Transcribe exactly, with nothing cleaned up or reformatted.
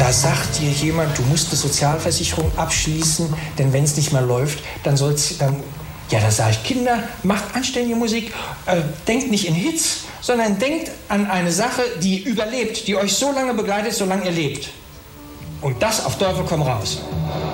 da sagt dir jemand, du musst eine Sozialversicherung abschließen, denn wenn es nicht mehr läuft, dann soll's, dann, ja, da sage ich, Kinder, macht anständige Musik, äh, denkt nicht in Hits, sondern denkt an eine Sache, die überlebt, die euch so lange begleitet, solange ihr lebt. Und das auf Teufel komm raus.